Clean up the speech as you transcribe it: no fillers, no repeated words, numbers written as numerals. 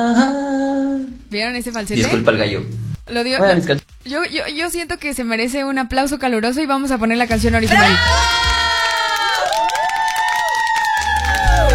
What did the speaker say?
¿Vieron ese falsete? Disculpa el gallo. Lo dio. Bueno, Yo siento que se merece un aplauso caluroso y vamos a poner la canción original.